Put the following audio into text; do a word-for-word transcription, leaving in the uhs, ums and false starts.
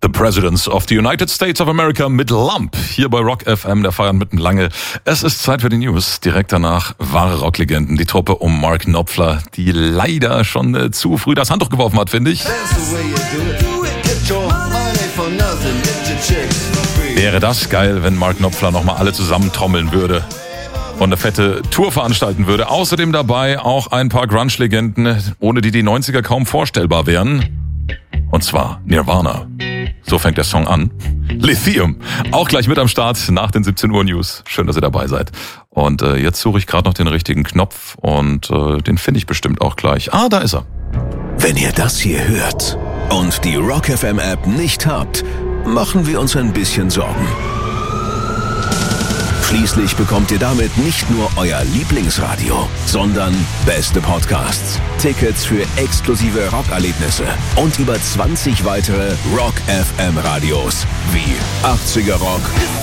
The Presidents of the United States of America mit Lump. Hier bei Rock F M, der Feiern mitten lange. Es ist Zeit für die News. Direkt danach wahre Rocklegenden. Die Truppe um Mark Knopfler, die leider schon äh, zu früh das Handtuch geworfen hat, finde ich. Wäre das geil, wenn Mark Knopfler nochmal alle zusammen trommeln würde und eine fette Tour veranstalten würde. Außerdem dabei auch ein paar Grunge-Legenden, ohne die die neunziger kaum vorstellbar wären. Und zwar Nirvana. So fängt der Song an. Lithium, auch gleich mit am Start nach den siebzehn Uhr News. Schön, dass ihr dabei seid. Und äh, jetzt suche ich gerade noch den richtigen Knopf und äh, den finde ich bestimmt auch gleich. Ah, da ist er. Wenn ihr das hier hört und die Rock F M App nicht habt, machen wir uns ein bisschen Sorgen. Schließlich bekommt ihr damit nicht nur euer Lieblingsradio, sondern beste Podcasts, Tickets für exklusive Rockerlebnisse und über zwanzig weitere Rock F M Radios wie achtziger Rock,